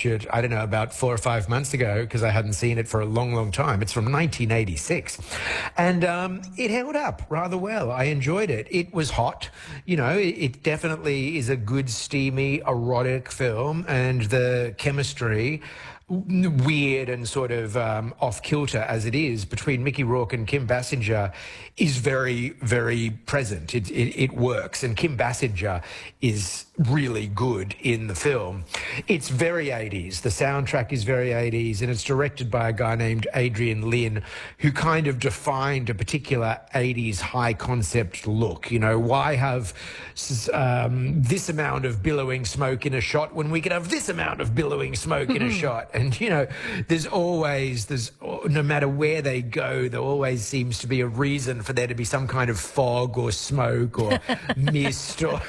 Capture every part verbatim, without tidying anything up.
watch it, I don't know, about four or five months ago because I hadn't seen it for a long, long time. It's from nineteen eighty-six. And um, it held up rather well. I enjoyed it. It was hot. You know, it, it definitely is a good, steamy, erotic film. And the chemistry, weird and sort of um, off-kilter as it is, between Mickey Rourke and Kim Basinger is very, very present. It, it, it works. And Kim Basinger is really good in the film. It's very eighties. The soundtrack is very eighties, and it's directed by a guy named Adrian Lin, who kind of defined a particular eighties high-concept look. You know, why have um, this amount of billowing smoke in a shot when we could have this amount of billowing smoke in a shot? And, you know, there's always, there's no matter where they go, there always seems to be a reason for there to be some kind of fog or smoke or mist or...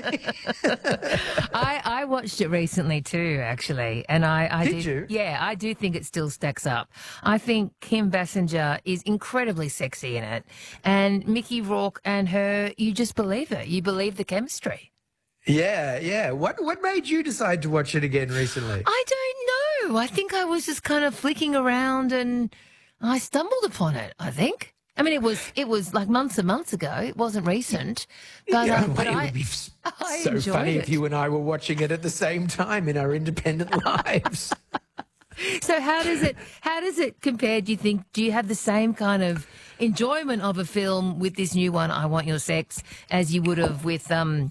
I, I watched it recently too, actually, and I, I did do, you? Yeah, I do think it still stacks up. I think Kim Basinger is incredibly sexy in it, and Mickey Rourke and her, you just believe it. You believe the chemistry. Yeah, yeah. What what made you decide to watch it again recently? I don't know. I think I was just kind of flicking around and I stumbled upon it, I think. I mean, it was it was like months and months ago. It wasn't recent. But, yeah, um, but it I, would be I so funny it. if you and I were watching it at the same time in our independent lives. So how does it how does it compare, do you think? Do you have the same kind of enjoyment of a film with this new one, I Want Your Sex, as you would have with um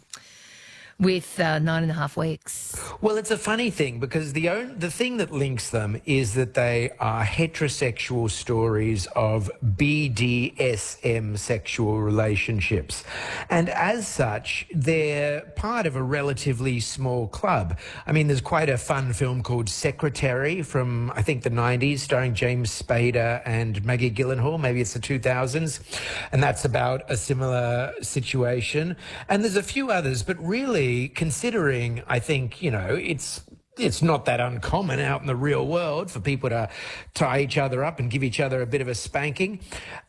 with uh, Nine and a Half Weeks? Well, it's a funny thing because the own, the thing that links them is that they are heterosexual stories of B D S M sexual relationships. And as such, they're part of a relatively small club. I mean, there's quite a fun film called Secretary from, I think, the nineties, starring James Spader and Maggie Gyllenhaal. Maybe it's the two thousands. And that's about a similar situation. And there's a few others, but really, considering, I think, you know, it's it's not that uncommon out in the real world for people to tie each other up and give each other a bit of a spanking.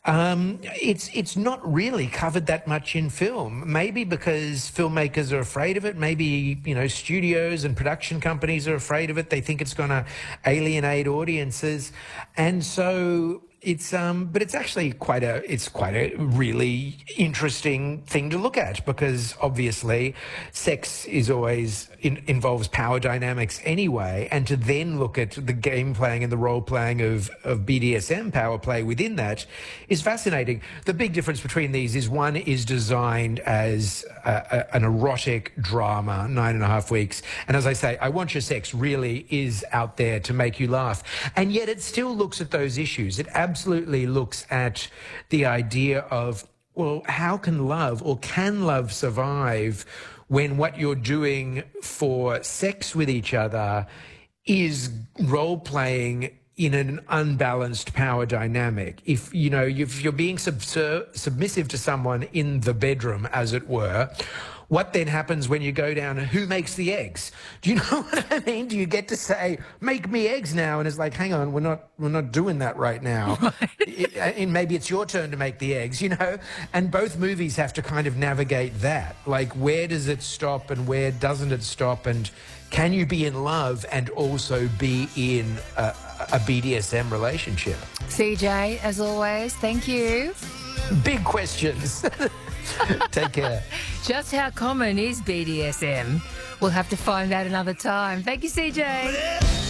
Um, it's it's not really covered that much in film. Maybe because filmmakers are afraid of it. Maybe, you know, studios and production companies are afraid of it. They think it's going to alienate audiences. And so... It's um, but it's actually quite a it's quite a really interesting thing to look at because obviously sex is always in, involves power dynamics anyway, and to then look at the game playing and the role playing of of B D S M power play within that is fascinating. The big difference between these is one is designed as a, a, an erotic drama, Nine and a Half Weeks, and as I say, I Want Your Sex really is out there to make you laugh, and yet it still looks at those issues. It absolutely looks at the idea of, well, how can love or can love survive when what you're doing for sex with each other is role-playing in an unbalanced power dynamic? If, you know, if you're being subser- submissive to someone in the bedroom, as it were, what then happens when you go down and who makes the eggs? Do you know what I mean? Do you get to say, make me eggs now? And it's like, hang on, we're not we're not doing that right now. Right. It, and maybe it's your turn to make the eggs, you know? And both movies have to kind of navigate that. Like, where does it stop and where doesn't it stop? And can you be in love and also be in a, a B D S M relationship? C J, as always, thank you. Big questions. Take care. Just how common is B D S M? We'll have to find out another time. Thank you, C J.